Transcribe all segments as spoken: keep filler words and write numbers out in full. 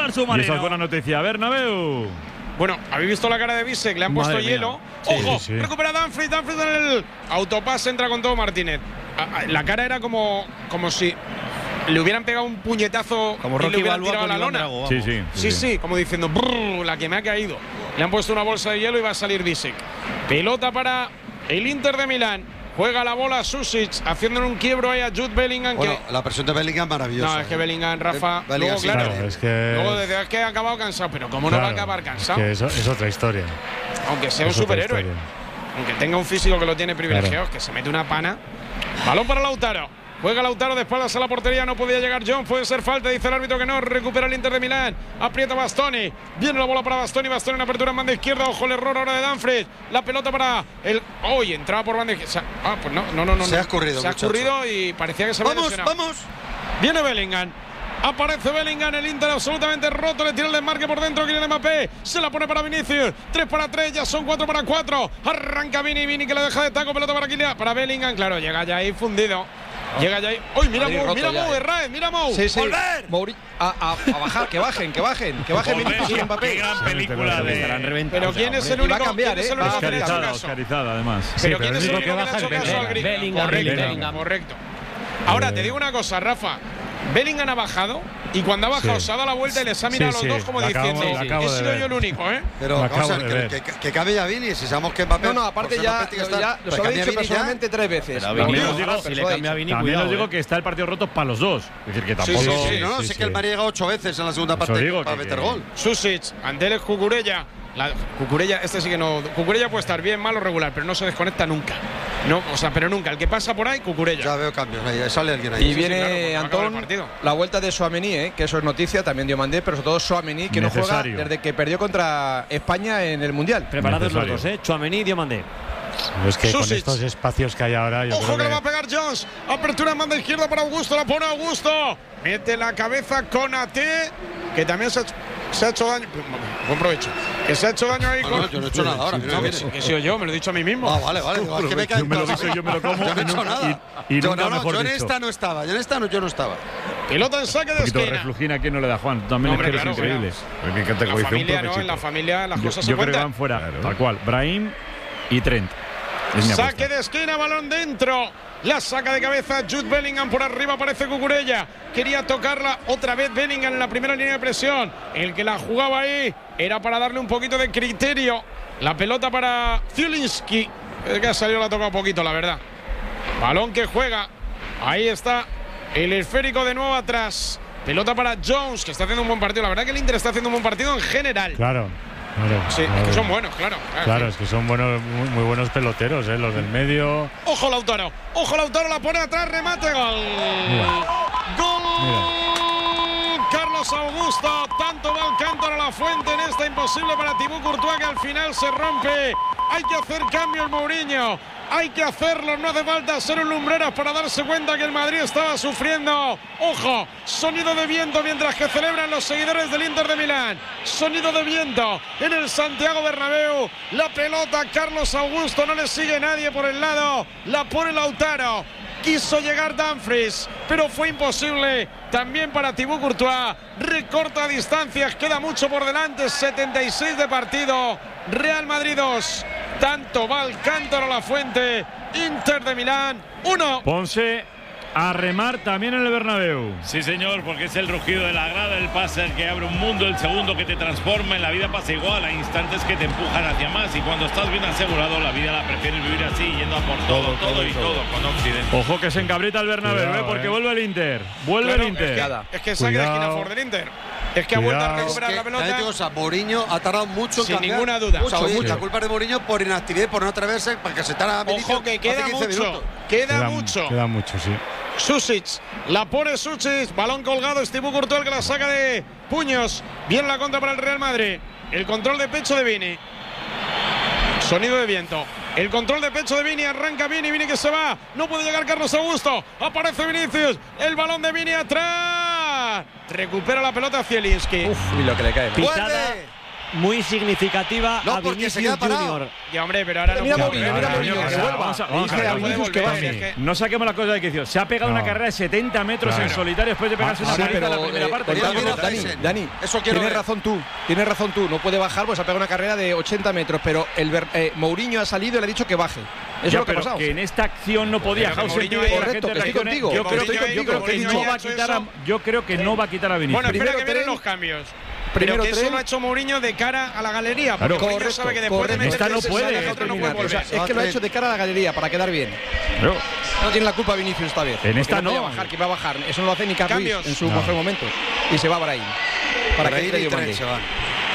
al submarino. Y esa es buena noticia. Bernabéu. Bueno, ¿habéis visto la cara de Bissek? Le han Madre puesto mía. hielo. Sí, ¡Ojo! sí, sí. Recupera Dumfries, Dumfries en el autopase, entra con todo Martínez. La cara era como, como si le hubieran pegado un puñetazo Como y Rocky le hubieran Balboa tirado a con la Iván lona. Drago, Sí, vamos. sí. Sí, sí, como diciendo, brrr, la que me ha caído. Le han puesto una bolsa de hielo y va a salir Bissek. Pelota para el Inter de Milán. Juega la bola Susic, haciéndole un quiebro ahí a Jude Bellingham. Bueno, que la presión de Bellingham maravillosa. No, es que Bellingham, Rafa, Eh, Bellingham, luego, sí, claro, claro, es que- luego desde es que ha acabado cansado, pero ¿cómo no va a Claro, acabar cansado? Es que eso es otra historia. Aunque sea un Es otra superhéroe, historia. aunque tenga un físico que lo tiene privilegiado, Claro. que se mete una pana. Balón para Lautaro. Juega Lautaro de espaldas a la portería, no podía llegar John, puede ser falta, dice el árbitro que no, recupera el Inter de Milán, aprieta Bastoni, viene la bola para Bastoni, Bastoni en apertura en banda izquierda, ojo el error ahora de Dumfries, la pelota para el… ¡Uy! entraba por banda izquierda. Ah, pues no, no, no, no. Se no. ha escurrido, Se ha muchacho. escurrido y parecía que se había ¡Vamos, lesionado. vamos! Viene Bellingham. Aparece Bellingham, el Inter absolutamente roto, le tira el desmarque por dentro, Kylian Mbappé, se la pone para Vinicius, tres para tres, ya son cuatro para cuatro, arranca Vini, Vini que le deja de taco, pelota para Kylian, para Bellingham, claro, llega ya ahí fundido, llega ya ahí, ¡uy, mira Madrid Mou, roto mira ya, Mou, eh. Herrera, mira Mou! Sí, sí. ¡Volver! Mouri- a, a, a bajar, que bajen, que bajen, que bajen Volver, Vinicius y qué Mbappé. gran Sí, película te lo de… estarán reventando. Pero ¿quién es el Y va a único, cambiar, ¿quién es eh, el va a único que le ha hecho Oscarizada, caso? Oscarizada, además. Pero Sí, ¿quién pero es el el único único que le ha baja hecho es caso al Bellingham. grito? Bellingham, Correcto, Bellingham. correcto. Ahora, te digo una cosa, Rafa. Bellingham ha bajado y cuando ha bajado Sí. se ha dado la vuelta y les ha mirado Sí, a sí, los dos como lo acabo- diciendo, lo acabo he de sido ver. yo el único, ¿eh? Pero Lo vamos a acabo ver, de que, ver. que, que cabe ya Vini, si sabemos que Mbappé… No, no, aparte por ser ya, Mbappé tiene que ya estar, los pues ha cambia dicho Vini ya. personalmente tres veces. Pero a Lo Vini, digo, os digo, pero si lo le ha cambia a dicho. Vini, También cuidado, os digo eh. que está el partido roto para los dos. Es decir, que Sí, tampoco. sí, Sí, sí. no, no, sí, sé sí. que el Madrid llega ocho veces en la segunda Eso parte digo para que- meter que- gol. Susic, Andeles Cucurella. La, Cucurella, este sí que no. Cucurella puede estar bien, malo, regular, pero no se desconecta nunca. No, o sea, pero nunca. El que pasa por ahí, Cucurella. Ya veo cambios ahí, sale alguien ahí. Y sí, viene claro, porque va a acabar el Antón, partido. la vuelta de Tchouaméni, ¿eh? Que eso es noticia, también dio Mandé, pero sobre todo Tchouaméni, que Necesario. no juega desde que perdió contra España en el Mundial. Preparados los Necesario. dos, ¿eh? Tchouaméni y Diomandé. Es que con Susic. estos espacios que hay ahora, yo Ojo creo que le va a que. pegar Jones. Apertura en banda izquierda para Augusto. La pone Augusto. Mete la cabeza con A T, que también se ha, hecho, se ha hecho daño. Buen provecho. Que se ha hecho daño ahí No, con. no, yo no he hecho nada ahora. mira, No, que, mira. sí, que he sido yo, me lo he dicho a mí mismo. Ah, vale, vale. Es que me cae Yo me lo cosas. digo, yo me lo como Yo no he y hecho nu- nada. y- y Yo nunca no, no, mejor yo en dicho. esta no estaba. Yo en esta no, yo no estaba. Pelota en saque Un de poquito de esquina. reflujín a quien no le da Juan. También Hombre, es que claro, es increíble. Porque que te La dice un familia, ¿no? propichito. En la familia las Yo, cosas yo se creo que cuentan. van fuera, Claro. tal cual. Brahim y Trent. Es mi apuesta. Saque de esquina, balón dentro. La saca de cabeza Jude Bellingham. Por arriba aparece Cucurella. Quería tocarla otra vez Bellingham en la primera línea de presión. El que la jugaba ahí era para darle un poquito de criterio. La pelota para Zielinski. El que ha salido la ha tocado poquito, la verdad. Balón que juega. Ahí está el esférico de nuevo atrás. Pelota para Jones, que está haciendo un buen partido. La verdad que el Inter está haciendo un buen partido en general. Claro. Claro, Sí, es claro. que son buenos, claro. Claro, es que son buenos, muy, muy buenos peloteros, ¿eh? Los del medio. Ojo Lautaro, ojo Lautaro, la pone atrás, remate, gol. Mira. Gol. Carlos Augusto, tanto va el cántaro a la fuente en esta imposible para Thibaut Courtois que al final se rompe. Hay que hacer cambio el Mourinho. Hay que hacerlo, no hace falta ser un lumbreras para darse cuenta que el Madrid estaba sufriendo. Ojo, sonido de viento mientras que celebran los seguidores del Inter de Milán. Sonido de viento en el Santiago Bernabéu. La pelota, Carlos Augusto, no le sigue nadie por el lado. La pone Lautaro. Quiso llegar Dumfries, pero fue imposible. También para Thibaut Courtois. Recorta distancias, queda mucho por delante. setenta y seis de partido. Real Madrid dos. Tanto va el cántaro a la fuente. Inter de Milán uno. Ponce a remar también en el Bernabéu. Sí, señor, porque es el rugido de la grada, el pase que abre un mundo, el segundo que te transforma. En la vida pasa igual, hay instantes que te empujan hacia más. Y cuando estás bien asegurado, la vida la prefieres vivir así, yendo a por todo, todo, todo y todo, todo con Occidente. Ojo que se encabrita el Bernabéu, Cuidado, ¿eh? Porque eh. vuelve el Inter. Vuelve Claro, el Inter. Es que, es que saque de esquina a Cuidado. favor del Inter. Es que ha vuelto a Cuidado. recuperar Es la que, pelota. ya te digo, o sea, Mourinho ha tardado mucho en Sin cambiar. ninguna duda. O sea, Mucho, oye, mucho. la culpa es de Mourinho por inactividad, por no atreverse, para que se tara Ojo que queda mucho. Minutos. Queda, Queda mucho. Queda mucho, sí. Susic, la pone Susic, balón colgado, Thibaut Courtois que la saca de puños. Bien la contra para el Real Madrid. El control de pecho de Vini. Sonido de viento. El control de pecho de Vini, arranca Vini, Vini que se va. No puede llegar Carlos Augusto. Aparece Vinicius. El balón de Vini atrás. Recupera la pelota Zielinski. Uf, y lo que le cae. Pitada. ¡Vuelve! muy significativa No, a porque se Vinicius queda parado. Junior. Y hombre, pero ahora no Mira puede Mourinho, volver. mira Mourinho, que se vuelva. Vamos a- vamos a Dice ver, a vamos a Vinicius que volver, baje. es que- No saquemos las cosas de quicio. Se ha pegado No. una carrera de setenta metros Claro. en solitario después de pegarse una Sí, paliza en la pero primera eh, parte. mira, Dani, mira, Dani, Tyson. Dani, Eso quiero tienes ver. razón tú, tienes razón tú, no puede bajar, pues ha pegado una carrera de ochenta metros, pero el Ver- eh, Mourinho ha salido y le ha dicho que baje. Eso Ya, es lo que ha pero pasado. que en esta acción no podía Pero que Hausen Mourinho pide que la ahí- gente Correcto, que estoy reaccione. contigo, Yo que creo estoy que- yo contigo, creo que Mourinho no ya va ha a hecho quitar a eso. yo creo que no va a quitar a Vinicius. Bueno, espera Primero que vienen tren, los cambios. primero Pero que eso tren. lo ha hecho Mourinho de cara a la galería. Porque Claro. Mourinho Correcto, sabe que después de correcto. meter Esta no ese puede saque, otro no terminar. puede O sea, volver. es que lo ha hecho de cara a la galería para quedar bien. Claro. No tiene la culpa Vinicius esta vez. En porque esta no. podía no. bajar, que va a bajar. Eso no lo hace ni Carlos Cambios. en su No. mejor momento. Y se va Brahim. Para que Para ir entre y Diomande. tres se van.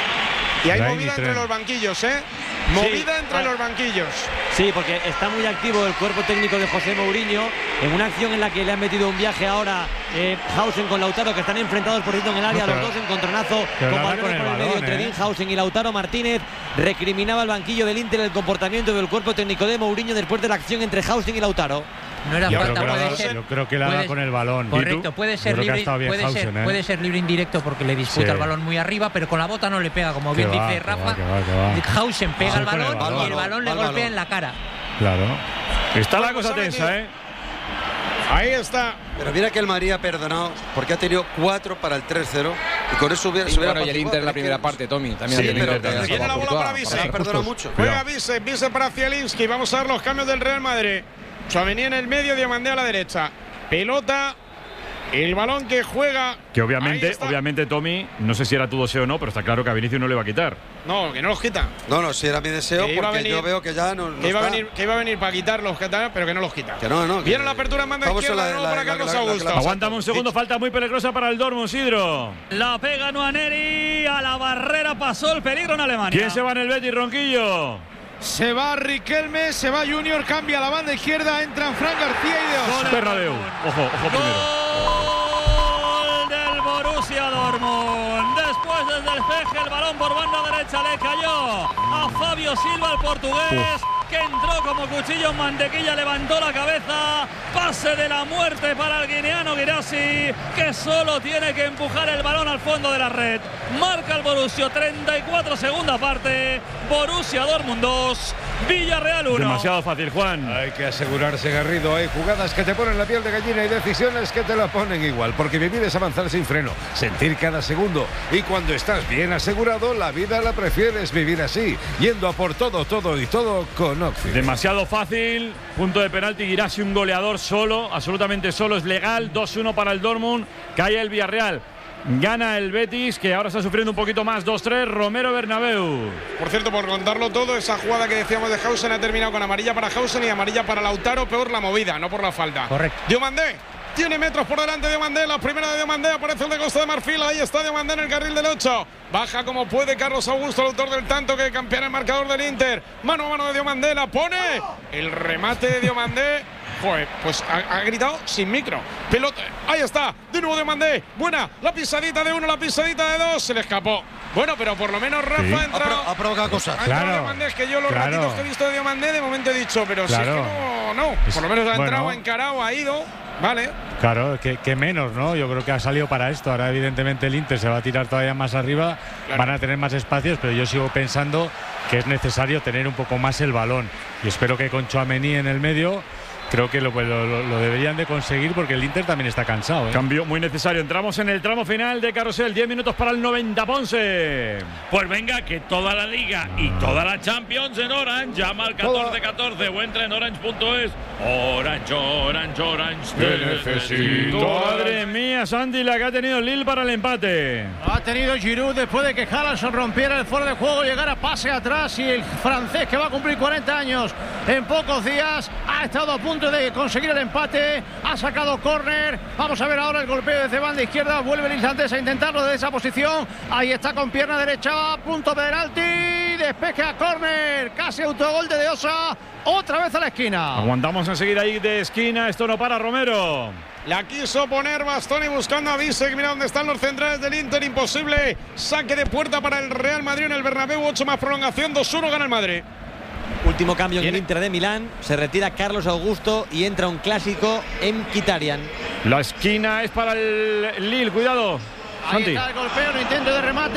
Y hay Brahim y movida entre tren. los banquillos, ¿eh? Movida entre Ah. los banquillos. Sí, porque está muy activo el cuerpo técnico de José Mourinho en una acción en la que le han metido un viaje ahora eh, Hausen con Lautaro, que están enfrentados por cierto en el área, No, los pero- dos encontronazo pero con nada Valverde con el por el medio balón, entre ¿eh? Dean Hausen y Lautaro Martínez. Recriminaba el banquillo del Inter el comportamiento del cuerpo técnico de Mourinho después de la acción entre Hausen y Lautaro. No era Yo creo falta, que la puede da- ser. yo creo que la da puede- con el balón. ¿Y tú? Correcto, puede Yo ser creo que ha libre, estado bien puede, ser, Hausen, ¿eh? puede ser libre indirecto porque le disputa Sí. el balón muy arriba, pero con la bota no le pega, como Que bien va, dice que va, Rafa. que va, que va. Hausen pega Ah, el con el balón balón. y el balón le Al golpea balón. en la cara. Claro. Está la Bueno, cosa pues ha tensa, metido- ¿eh? Ahí está. Pero mira que el Madrid ha perdonado porque ha tenido cuatro para el tres cero y con eso hubiera, Y se hubiera bueno, y el apaciguado, Inter en la pero primera es que- parte, Tommy. También Sí, ha tenido pero que haber viene la salvado bola Courtois, para Vise. para Ha ser perdonado justos. mucho. Juega Vise, Vise para Zielinski. Vamos a ver los cambios del Real Madrid. Tchouaméni en el medio, Diomandé a la derecha. Pelota. El balón que juega. Que Ahí obviamente, está. obviamente Tommy, no sé si era tu deseo o no, pero está claro que a Vinicius no le va a quitar. No, que no los quita. No, no, si era mi deseo Que iba a porque venir- yo veo que ya no, no Que iba, a está. venir, que iba a venir para quitar los catalanes, pero que no los quita. Que no, no, que- Viene la apertura en banda Vamos a izquierda la- de nuevo la- para la- Carlos la- la- la- Augusto. la- Aguántame un segundo, falta muy peligrosa para el Dortmund, Sidro. La pega Nuaneri, a la barrera pasó el peligro en Alemania. ¿Quién se va en el Betis, Ronquillo? Se va Riquelme, se va Junior, cambia la banda izquierda, entran Fran García y De Osa. Bernabéu. Ojo, ojo primero. Gol del Borussia Dortmund. Después del despeje, el balón por banda derecha le cayó a Fabio Silva, el portugués, que entró como cuchillo en mantequilla, levantó la cabeza. Pase de la muerte para el guineano Guirassy, que solo tiene que empujar el balón al fondo de la red. Marca el Borussia, treinta y cuatro segunda parte. Borussia Dortmund dos, Villarreal uno. Demasiado fácil, Juan. Hay que asegurarse, Garrido. Hay jugadas que te ponen la piel de gallina y decisiones que te la ponen igual. Porque vivir es avanzar sin freno, sentir cada segundo. Y cuando estás bien asegurado, la vida la prefieres vivir así. Yendo a por todo, todo y todo con Oxford. Demasiado fácil. Punto de penalti. Guirassy, un goleador solo, absolutamente solo. Es legal. dos uno para el Dortmund. Cae el Villarreal. Gana el Betis, que ahora está sufriendo un poquito más. dos tres. Romero Bernabéu. Por cierto, por contarlo todo, esa jugada que decíamos de Hausen ha terminado con amarilla para Hausen y amarilla para Lautaro, peor la movida, no por la falta. Correcto. Diomandé. Tiene metros por delante Diomandé. La primera de Diomandé aparece el de Costa de Marfil. Ahí está Diomandé en el carril del ocho. Baja como puede Carlos Augusto, el autor del tanto que campeona el marcador del Inter. Mano a mano de Diomandé. La pone. El remate de Diomandé. Joder, pues ha, ha gritado sin micro. Pelota. Ahí está. De nuevo Diomandé. Buena. La pisadita de uno, la pisadita de dos. Se le escapó. Bueno, pero por lo menos Rafa Sí. ha Ha, entrado. pro- ha provocado cosas. Ha entrado Claro, Diomandé, es que yo los claro. ratitos que he visto de Diomandé de momento he dicho, pero si es Claro. que no, no. Es- Por lo menos ha bueno. entrado, ha encarado, ha ido. Vale. Claro, que, que menos, ¿no? Yo creo que ha salido para esto. Ahora, evidentemente, el Inter se va a tirar todavía más arriba. Claro. Van a tener más espacios, pero yo sigo pensando que es necesario tener un poco más el balón. Y espero que con Tchouaméni en el medio, creo que lo, lo- lo- lo deberían de conseguir porque el Inter también está cansado, ¿eh? Cambio muy necesario. Entramos en el tramo final de Carrusel. diez minutos para el noventa, Ponce. Pues venga, que toda la Liga y toda la Champions en Orange. Llama al catorce catorce o entra en orange punto es. Orange, Orange, Orange. Te necesito. Madre mía, Santi, la que ha tenido el Lille para el empate. Ha tenido Giroud después de que Haaland rompiera el fuera de juego, llegara pase atrás y el francés que va a cumplir cuarenta años en pocos días ha estado a punto de conseguir el empate, ha sacado córner. Vamos a ver ahora el golpeo desde banda izquierda, vuelve el islandés a intentarlo desde esa posición. Ahí está con pierna derecha, punto penalti, despeje a córner, casi autogol de De Osa, otra vez a la esquina. Aguantamos enseguida ahí de esquina, esto no para Romero. La quiso poner Bastoni buscando a Bisek. Mira dónde están los centrales del Inter. Imposible. Saque de puerta para el Real Madrid en el Bernabéu. ocho más prolongación. dos uno gana el Madrid. Último cambio en el Viene- Inter de Milán. Se retira Carlos Augusto y entra un clásico en Mkhitaryan. La esquina es para el Lille, cuidado. Ahí Santi. está el golpeo, el intento de remate,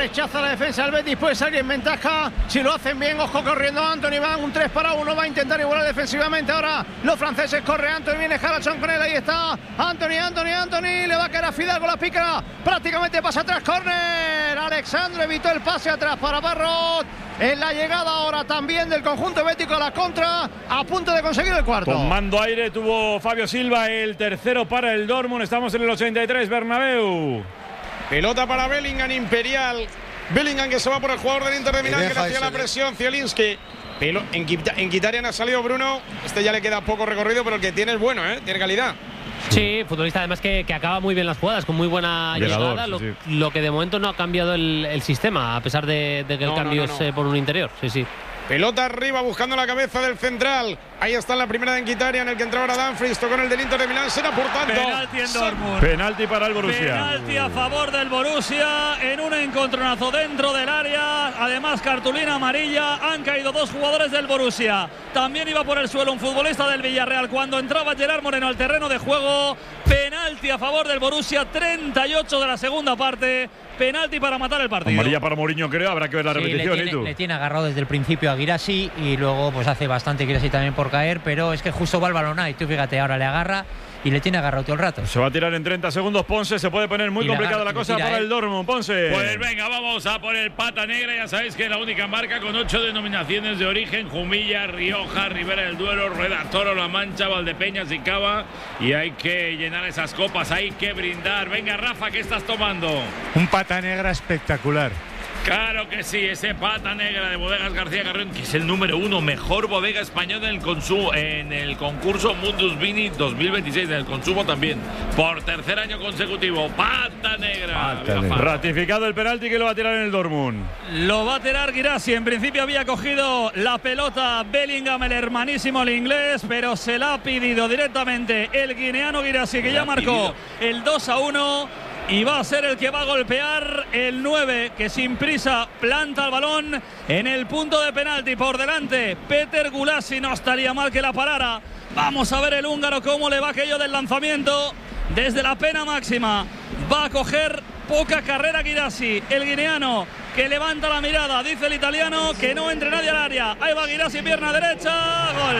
rechaza la defensa del Betis, puede salir en ventaja. Si lo hacen bien, ojo corriendo Anthony, van un tres para uno, va a intentar igualar defensivamente. Ahora los franceses, corre Anthony, viene Haraldsson con él, ahí está Anthony, Anthony, Anthony, le va a caer a Fidalgo, la pica, prácticamente pasa atrás, córner. Alexandre evitó el pase atrás para Parrot. En la llegada ahora también del conjunto bético a la contra, a punto de conseguir el cuarto. Tomando aire tuvo Fabio Silva, el tercero para el Dortmund. Estamos en el ochenta y tres, Bernabéu. Pelota para Bellingham, Imperial. Bellingham que se va por el jugador del Inter de Milán, que le hacía la presión, Zielinski. Pero en, en Kitarian ha salido Bruno. Este ya le queda poco recorrido, pero el que tiene es bueno, ¿eh? Tiene calidad. Sí, futbolista además que, que acaba muy bien las jugadas, con muy buena Llegador, llegada, sí, lo, sí. lo que de momento no ha cambiado el, el sistema, a pesar de, de que no, el cambio no, no, no. es eh, por un interior. Sí, sí. Pelota arriba buscando la cabeza del central. Ahí está la primera de Mkhitaryan, el que entraba ahora Dumfries, tocó en el del Inter de Milán, será por tanto. Penalti en Dortmund. Penalti para el Borussia. Penalti a favor del Borussia en un encontronazo dentro del área. Además, cartulina amarilla. Han caído dos jugadores del Borussia. También iba por el suelo un futbolista del Villarreal cuando entraba Gerard Moreno al terreno de juego. Penalti a favor del Borussia, treinta y ocho de la segunda parte. Penalti para matar el partido. Amarilla para Mourinho, creo. Habrá que ver la Sí, repetición. le, ¿Y tiene, tú? le tiene agarrado desde el principio a Guirassy y luego pues hace bastante Guirassy también por caer, pero es que justo va el balón ahí. Tú fíjate, ahora le agarra y le tiene agarrado todo el rato. Se va a tirar en treinta segundos Ponce. Se puede poner muy Y complicada la le cosa tira para él. el Dortmund. Ponce. Pues venga, vamos a por el pata negra. Ya sabéis que es la única marca con ocho denominaciones de origen: Jumilla, Rioja, Ribera del Duero, Rueda, Toro, La Mancha, Valdepeñas y Cava. Y hay que llenar esas copas, hay que brindar. Venga, Rafa, ¿qué estás tomando? Un pata negra espectacular. Claro que sí, ese pata negra de Bodegas García Carrión, que es el número uno, mejor bodega española en el, consumo, en el concurso Mundus Vini dos mil veintiséis, en el consumo también, por tercer año consecutivo. Pata negra. Pata negra. Ratificado el penalti que lo va a tirar en el Dortmund. Lo va a tirar Guirassy. En principio había cogido la pelota Bellingham, el hermanísimo el inglés, pero se la ha pedido directamente el guineano Guirassy, que ya marcó el dos a uno. Y va a ser el que va a golpear el nueve, que sin prisa planta el balón en el punto de penalti. Por delante Peter Gulácsi, no estaría mal que la parara. Vamos a ver el húngaro cómo le va aquello del lanzamiento desde la pena máxima. Va a coger poca carrera Guirassy, el guineano, que levanta la mirada, dice el italiano que no entre nadie al área. Ahí va Guirassy, pierna derecha, gol.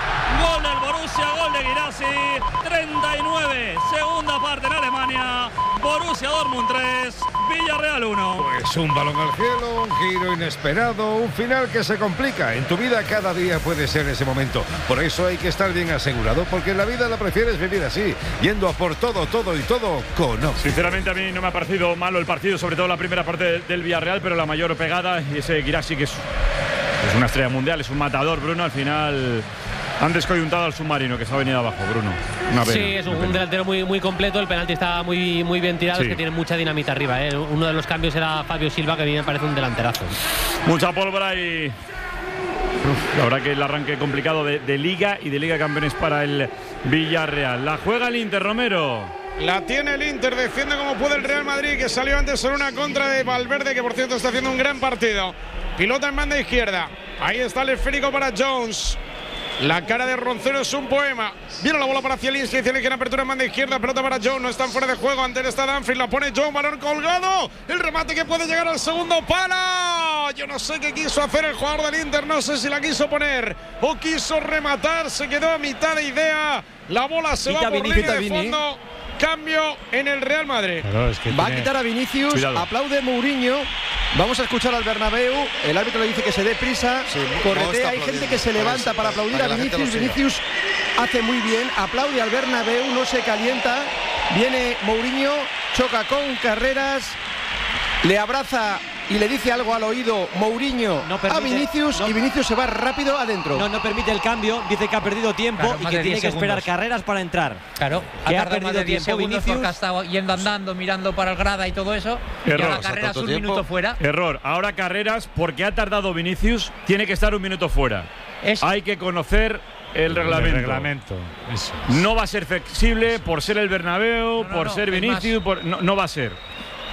Gol del Borussia, gol de Guirassy. treinta y nueve, segunda parte en Alemania. Borussia Dortmund tres, Villarreal uno. Pues un balón al cielo, un giro inesperado, un final que se complica. En tu vida cada día puede ser ese momento. Por eso hay que estar bien asegurado, porque en la vida la prefieres vivir así, yendo a por todo, todo y todo con Oxy. Sinceramente a mí no me ha parecido malo el partido, sobre todo la primera parte del, del Villarreal, pero la mayor pegada, y ese Guirassy que es, es una estrella mundial, es un matador, Bruno, al final han descoyuntado al submarino que se ha venido abajo, Bruno. Una pena, Sí, es un, un delantero muy, muy completo. El penalti está muy, muy bien tirado, Sí. es que tiene mucha dinamita arriba, ¿eh? Uno de los cambios era Fabio Silva, que a mí me parece un delanterazo. Mucha pólvora y uf, la verdad que el arranque complicado de, de Liga y de Liga de Campeones para el Villarreal. La juega el Inter, Romero. La tiene el Inter, defiende como puede el Real Madrid, que salió antes sobre una contra de Valverde, que por cierto está haciendo un gran partido. Pilota en banda izquierda. Ahí está el esférico para Jones. La cara de Roncero es un poema. Viene la bola para Zielinski, Zielinski en apertura en banda izquierda, pelota para Jones, no están fuera de juego, ante él está Dumfries, la pone Jones, balón colgado, el remate que puede llegar al segundo palo. Yo no sé qué quiso hacer el jugador del Inter, no sé si la quiso poner o quiso rematar, se quedó a mitad de idea, la bola se Quita va por Vini, línea quita de Vini. fondo. Cambio en el Real Madrid. Claro, es que Va tiene- a quitar a Vinicius, Cuidado. aplaude Mourinho. Vamos a escuchar al Bernabéu. El árbitro le dice que se dé prisa, Sí, no corretea. está Hay gente aplaudiendo. que se Para levanta eso, para aplaudir para a que la gente Vinicius. lo siga. Vinicius hace muy bien, aplaude al Bernabéu, no se calienta. Viene Mourinho, choca con Carreras, le abraza y le dice algo al oído Mourinho No a permite- Vinicius no- y Vinicius se va rápido adentro. No, no permite el cambio, dice que ha perdido tiempo Claro, y más que de tiene diez que esperar segundos. carreras para entrar. Claro, ha Que ha tardado más perdido de diez tiempo segundos Vinicius. porque ha estado yendo andando, mirando para el grada y todo eso. Y Error. ahora carreras tanto un tiempo. minuto fuera. Error. Ahora Carreras, porque ha tardado Vinicius, tiene que estar un minuto fuera. Es- Hay que conocer el reglamento. El reglamento. Eso. No va a ser flexible por ser el Bernabéu, No, no, por no, ser es Vinicius, más- por- no, no va a ser.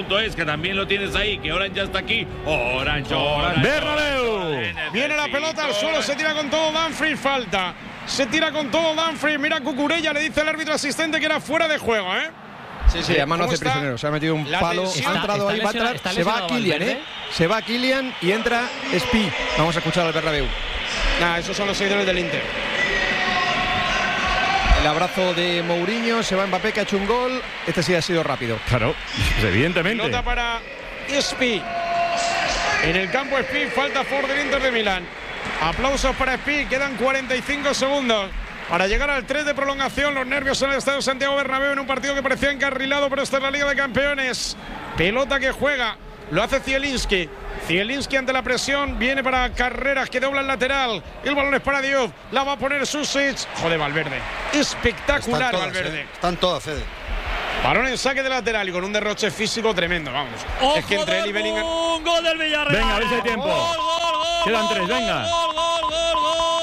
punto es, que también lo tienes ahí, que Orange ya está aquí. Orange, Orange. Bernabéu. Viene la pelota al suelo, se tira con todo Dumfries, falta. Se tira con todo Dumfries, mira Cucurella, le dice el árbitro asistente que era fuera de juego, ¿eh? Sí, sí, además no hace prisionero, se ha metido un palo, ha entrado ahí, va a entrar, se va a Kylian, ¿eh? Se va a Kylian y entra Spi. Vamos a escuchar al Bernabéu. Nah, esos son los seguidores del Inter. El abrazo de Mourinho, se va Mbappé, que ha hecho un gol. Este sí ha sido rápido. Claro, evidentemente. Pelota para Spi. en el campo Speed, falta a favor del Inter de Milán. Aplausos para Speed, quedan cuarenta y cinco segundos para llegar al tres de prolongación. Los nervios en el estadio Santiago Bernabéu en un partido que parecía encarrilado, pero esta es la Liga de Campeones. Pelota que juega, lo hace Zielinski. Zielinski ante la presión, viene para Carreras que dobla el lateral. El balón es para Diop, la va a poner Susic. Joder, Valverde, espectacular. Están todas, Valverde. Eh. Están todas, Fede. Balón en saque de lateral y con un derroche físico tremendo, vamos. Ojo, es que entre él y Bellingham. Un gol del Villarreal. Venga, a ver si hay tiempo. Gol, gol, gol, Quedan gol, tres, venga. Gol, gol, gol,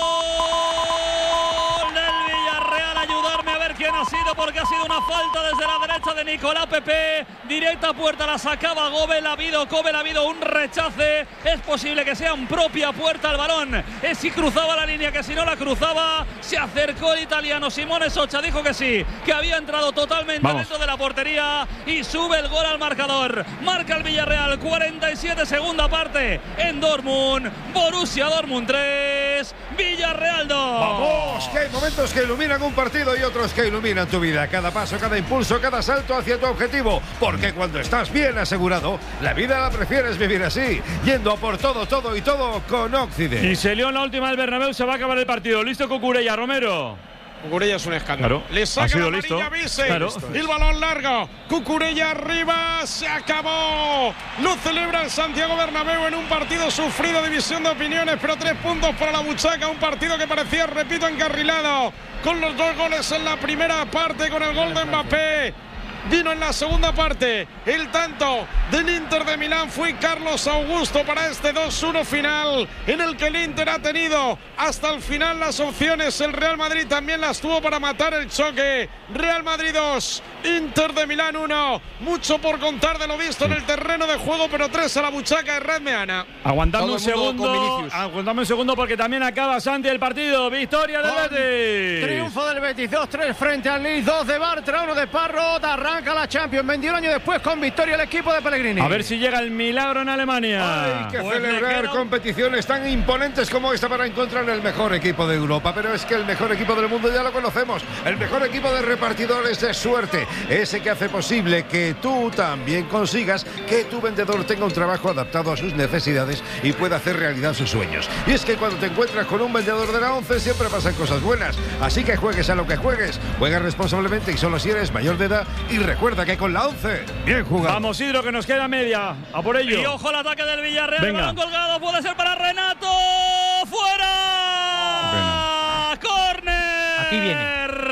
gol del Villarreal. Ayudarme a ver quién ha sido, porque ha sido una falta desde la derecha de Nicolás Pepe. Directa puerta, la sacaba Gobel. Ha habido, Gobel ha habido un rechace. Es posible que sea en propia puerta el balón. Es si cruzaba la línea, que si no la cruzaba. Se acercó el italiano Simone Socha, dijo que sí, que había entrado totalmente Vamos. dentro de la portería y sube el gol al marcador. Marca el Villarreal, cuarenta y siete, segunda parte en Dortmund. Borussia Dortmund tres, Villarreal dos. ¡Vamos! Que hay momentos que iluminan un partido y otros que iluminan tu vida. Cada paso, cada impulso, cada salto hacia tu objetivo. Porque cuando estás bien asegurado, la vida la prefieres vivir así, yendo a por todo, todo y todo con Occident. Y se lió en la última del Bernabéu, se va a acabar el partido. ¿Listo Cucurella, Romero? Cucurella es un escándalo. Claro, Le saca ha sido la listo. amarilla Vise. Claro. El balón largo. Cucurella arriba. Se acabó. Lo celebra el Santiago Bernabéu en un partido sufrido, división de opiniones, pero tres puntos para la buchaca. Un partido que parecía, repito, encarrilado. Con los dos goles en la primera parte, con el gol de Mbappé. Vino en la segunda parte el tanto del Inter de Milán. Fue Carlos Augusto para este dos uno final, en el que el Inter ha tenido hasta el final las opciones. El Real Madrid también las tuvo para matar el choque. Real Madrid dos, Inter de Milán uno. Mucho por contar de lo visto en el terreno de juego, pero tres a la buchaca de Red Meana. Aguantando un segundo, aguantando un segundo porque también acaba Santi el partido. Victoria del Betis. Triunfo del Betis, dos tres frente al Lille, dos de Bartra, uno de Parrot. Arranca la Champions, veintiún años después con victoria el equipo de Pellegrini. A ver si llega el milagro en Alemania. Hay que Pues celebrar queda... competiciones tan imponentes como esta para encontrar el mejor equipo de Europa. Pero es que el mejor equipo del mundo ya lo conocemos. El mejor equipo de repartidores de suerte. Ese que hace posible que tú también consigas que tu vendedor tenga un trabajo adaptado a sus necesidades y pueda hacer realidad sus sueños. Y es que cuando te encuentras con un vendedor de la ONCE siempre pasan cosas buenas. Así que juegues a lo que juegues. Juega responsablemente y solo si eres mayor de edad. Y recuerda que con la ONCE, bien jugado. Vamos, Hidro, que nos queda media. A por ello. Y ojo al ataque del Villarreal. Venga. Balón colgado, puede ser para Renato. ¡Fuera! ¡Córner! Aquí viene.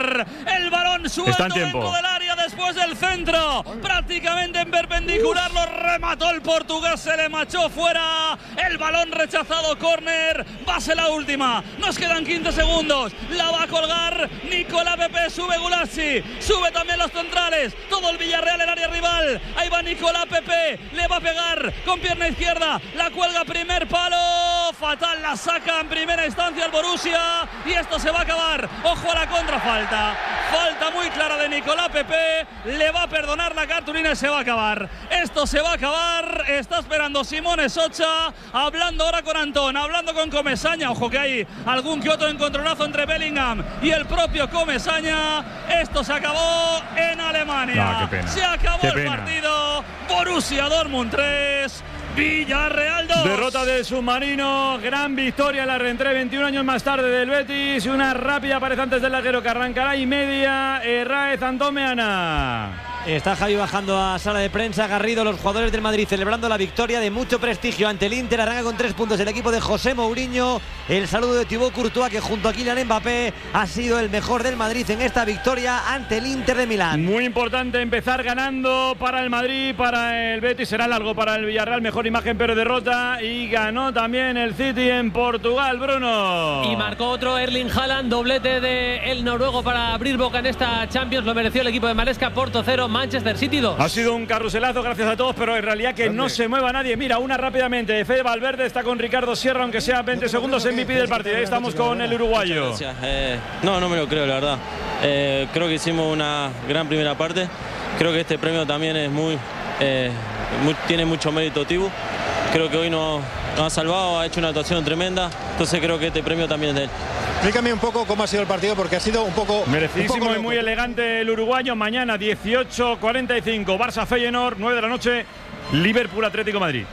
El balón suelto dentro del área después del centro. Prácticamente en perpendicular lo remató el portugués. Se le machó fuera. El balón rechazado, córner. Va a ser la última. Nos quedan quince segundos. La va a colgar Nicolás Pepe. Sube Gulacsi. Sube también los centrales. Todo el Villarreal en área rival. Ahí va Nicolás Pepe. Le va a pegar con pierna izquierda. La cuelga primer palo. Fatal. La saca en primera instancia el Borussia. Y esto se va a acabar. Ojo a la contrafalta. Falta muy clara de Nicolás Pepe. Le va a perdonar la cartulina y se va a acabar. Esto se va a acabar. Está esperando Simone Socha. Hablando ahora con Antón. Hablando con Comesaña. Ojo que hay algún que otro encontronazo entre Bellingham y el propio Comesaña. Esto se acabó en Alemania. Ah, qué pena. Se acabó Qué el pena. partido. Borussia Dortmund tres. Villarreal dos. Derrota del submarino, gran victoria en la reentré veintiún años más tarde del Betis. Y una rápida pared antes del larguero que arrancará y media. Herráez, Antón Meana. Está Javi bajando a sala de prensa. Garrido, los jugadores del Madrid celebrando la victoria de mucho prestigio ante el Inter. Arranca con tres puntos el equipo de José Mourinho. El saludo de Thibaut Courtois, que junto a Kylian Mbappé ha sido el mejor del Madrid en esta victoria ante el Inter de Milán. Muy importante empezar ganando para el Madrid, para el Betis. Será largo para el Villarreal. Mejor imagen pero derrota. Y ganó también el City en Portugal, Bruno. Y marcó otro Erling Haaland, doblete del noruego para abrir boca en esta Champions. Lo mereció el equipo de Maresca. Porto cero, Manchester City dos. Ha sido un carruselazo, gracias a todos, pero en realidad que no se mueva nadie. Mira, una rápidamente. Fede Valverde está con Ricardo Sierra, aunque sea veinte segundos, M V P del partido. Ahí estamos con el uruguayo. Gracias. Eh, no, no me lo creo, la verdad. Eh, creo que hicimos una gran primera parte. Creo que este premio también es muy, eh, muy tiene mucho mérito Tibu. Creo que hoy nos, nos ha salvado, ha hecho una actuación tremenda. Entonces creo que este premio también es de él. Explícame un poco cómo ha sido el partido, porque ha sido un poco... Merecidísimo un poco y muy elegante el uruguayo. Mañana dieciocho cuarenta y cinco, Barça Feyenoord, nueve de la noche, Liverpool Atlético Madrid.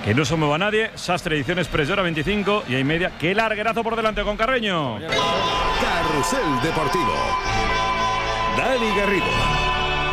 Que no se mueva nadie. Sastre Ediciones Express, hora veinticinco y hay media. ¡Qué larguerazo por delante con Carreño! Carrusel Deportivo. Dani Garrido.